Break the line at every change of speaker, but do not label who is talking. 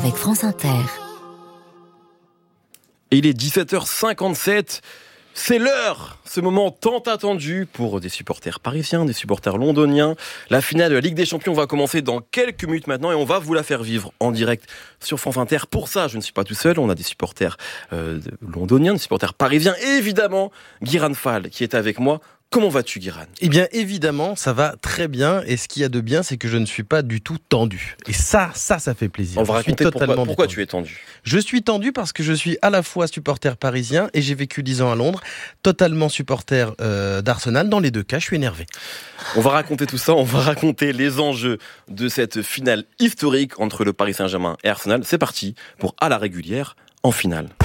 avec France Inter.
Et il est 17h57. C'est l'heure, ce moment tant attendu pour des supporters parisiens, des supporters londoniens. La finale de la Ligue des Champions va commencer dans quelques minutes maintenant et on va vous la faire vivre en direct sur France Inter. Pour ça, je ne suis pas tout seul, on a des supporters londoniens, des supporters parisiens et évidemment Guiran Fall qui est avec moi. Comment vas-tu, Guiran ?
Eh bien, évidemment, ça va très bien. Et ce qu'il y a de bien, c'est que je ne suis pas du tout tendu. Et ça fait plaisir.
On va raconter pourquoi tu es tendu.
Je suis tendu parce que je suis à la fois supporter parisien et j'ai vécu 10 ans à Londres, totalement supporter d'Arsenal. Dans les deux cas, je suis énervé.
On va raconter tout ça, on va raconter les enjeux de cette finale historique entre le Paris Saint-Germain et Arsenal. C'est parti pour À la régulière en finale.